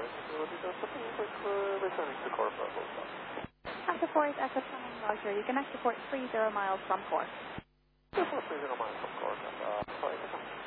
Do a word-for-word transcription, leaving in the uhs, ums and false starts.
facility, just something quick, uh, returning to Corp, uh, full stop. After four is Echo Swimming Roger. You can exit port three zero miles from Corp. Just three zero miles from Corp, uh, sorry,